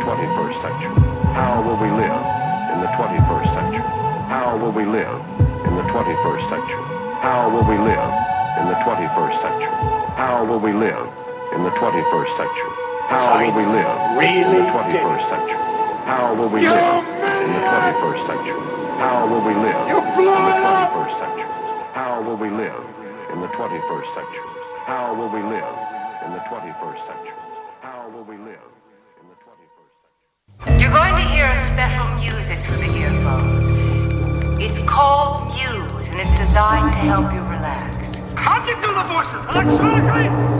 21st century? How will we live in the 21st century? How will we live in the 21st century? How will we live in the 21st century? How will we live in the 21st century? How will we live in the 21st century? How will we live in the 21st century? How will we live in the 21st century? How will we live in the 21st century? How will we live in the 21st century? How will we live in the 21st century? You're going to hear special music through the earphones. It's called Muse, and it's designed to help you relax. How'd you do the voices electronically?